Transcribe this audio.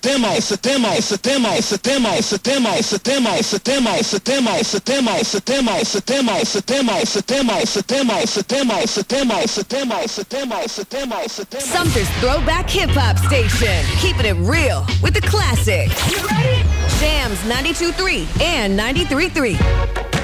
demo. It's a demo. It's a demo. It's a demo. It's a demo. It's a demo. It's a demo. It's a demo. It's a demo. It's a demo. It's a demo. It's a demo. It's a demo. It's a demo. It's a demo. It's a demo. It's a demo. It's a demo. It's a demo. It's a demo. Sumter's Throwback Hip Hop Station. Keeping it real with the classics. You ready? Jams 92.3 and 93.3.